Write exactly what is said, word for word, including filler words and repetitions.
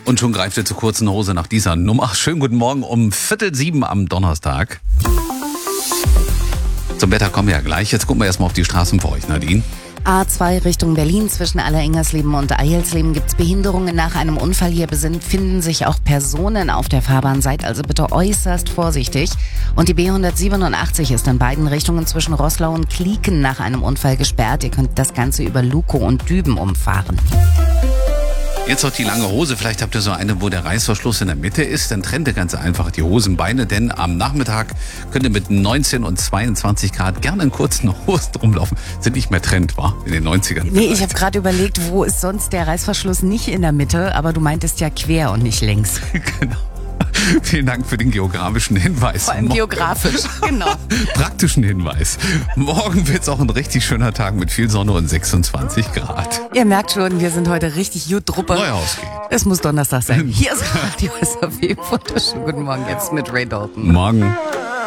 Und schon greift ihr zur kurzen Hose nach dieser Nummer. Schönen guten Morgen um Viertel sieben am Donnerstag. Zum Wetter kommen wir ja gleich. Jetzt gucken wir erstmal auf die Straßen für euch, Nadine. A zwei Richtung Berlin zwischen Allerengersleben und Eilsleben gibt es Behinderungen nach einem Unfall. Hier befinden sich auch Personen auf der Fahrbahn. Seid also bitte äußerst vorsichtig. Und die B hundertsiebenundachtzig ist in beiden Richtungen zwischen Roßlau und Klieken nach einem Unfall gesperrt. Ihr könnt das Ganze über Lukow und Düben umfahren. Jetzt noch die lange Hose. Vielleicht habt ihr so eine, wo der Reißverschluss in der Mitte ist. Dann trennt ihr ganz einfach die Hosenbeine, denn am Nachmittag könnt ihr mit neunzehn und zweiundzwanzig Grad gerne in kurzen Hosen rumlaufen. Sind nicht mehr Trend, war in den neunzigern. Nee, ich habe gerade überlegt, wo ist sonst der Reißverschluss nicht in der Mitte, aber du meintest ja quer und nicht längs. Genau. Vielen Dank für den geografischen Hinweis. Vor allem geografisch, genau. Praktischen Hinweis. Morgen wird es auch ein richtig schöner Tag mit viel Sonne und sechsundzwanzig Grad. Ihr merkt schon, wir sind heute richtig gut Truppe. Neuhaus geht. Es muss Donnerstag sein. Hier ist Radio S A W. Wunderschönen guten Morgen jetzt mit Ray Dalton. Morgen.